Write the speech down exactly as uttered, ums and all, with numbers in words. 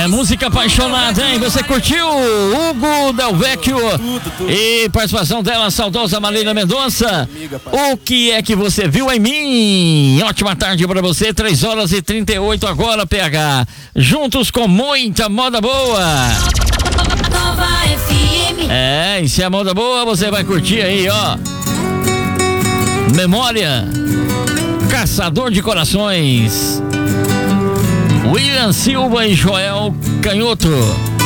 É, música apaixonada, hein? Você curtiu? Hugo Del Vecchio e participação dela, saudosa Marília Mendonça. O que é que você viu em mim? Ótima tarde pra você, três horas e trinta e oito agora, P H. Juntos com muita moda boa. Nova F M. É, e se é moda boa, você vai curtir aí, ó. Memória, Caçador de Corações, William Silva e Joel Canhoto.